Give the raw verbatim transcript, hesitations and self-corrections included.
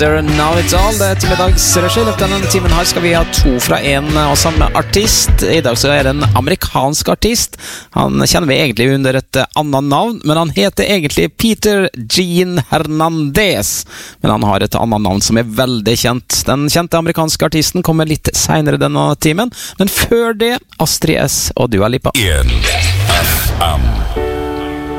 Now It's All, det er ettermiddagsregi. I denne timen her skal vi ha to fra en og samme artist. I dag så er det en amerikansk artist. Han kjenner vi egentlig under et annet navn, men han heter egentlig Peter Gene Hernandez. Men han har et annet navn som er veldig kjent. Den kjente amerikanske artisten kommer litt senere denne timen. Men før det, Astrid S og Dua Lipa. N F M